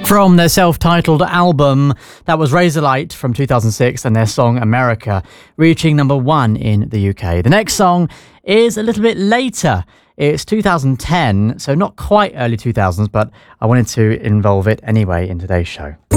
From their self-titled album, that was Razorlight from 2006 and their song America, reaching number 1 in the UK. The next song is a little bit later. It's 2010, so not quite early 2000s, but I wanted to involve it anyway in today's show.